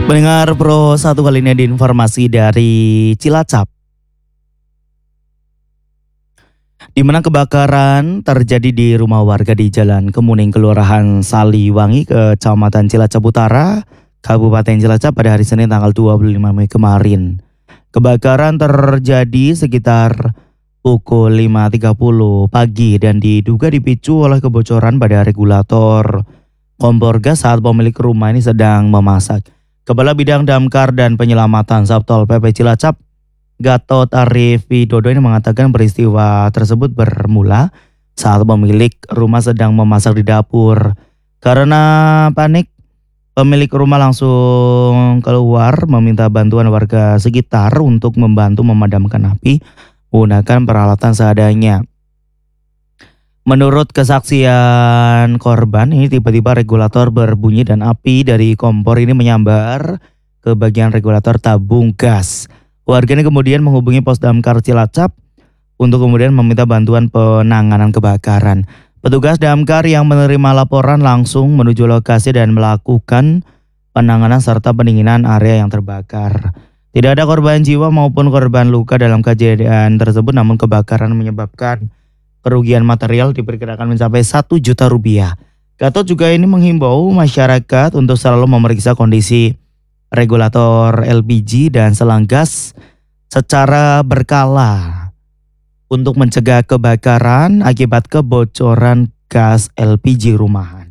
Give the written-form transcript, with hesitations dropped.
Pendengar Pro satu kali ini ada informasi dari Cilacap, di mana kebakaran terjadi di rumah warga di Jalan Kemuning, Kelurahan Saliwangi, Kecamatan Cilacap Utara, Kabupaten Cilacap pada hari Senin tanggal 25 Mei kemarin. Kebakaran terjadi sekitar pukul 5.30 pagi dan diduga dipicu oleh kebocoran pada regulator kompor gas saat pemilik rumah ini sedang memasak. Kepala Bidang Damkar dan Penyelamatan Satpol PP Cilacap, Gatot Arif Widodo ini mengatakan peristiwa tersebut bermula saat pemilik rumah sedang memasak di dapur. Karena panik, pemilik rumah langsung keluar meminta bantuan warga sekitar untuk membantu memadamkan api menggunakan peralatan seadanya. Menurut kesaksian korban, ini tiba-tiba regulator berbunyi dan api dari kompor ini menyambar ke bagian regulator tabung gas. Warga ini kemudian menghubungi Pos Damkar Cilacap untuk kemudian meminta bantuan penanganan kebakaran. Petugas damkar yang menerima laporan langsung menuju lokasi dan melakukan penanganan serta pendinginan area yang terbakar. Tidak ada korban jiwa maupun korban luka dalam kejadian tersebut, namun kebakaran menyebabkan kerugian material diperkirakan mencapai 1 juta rupiah. Gatot juga ini menghimbau masyarakat untuk selalu memeriksa kondisi regulator LPG dan selang gas secara berkala untuk mencegah kebakaran akibat kebocoran gas LPG rumahan.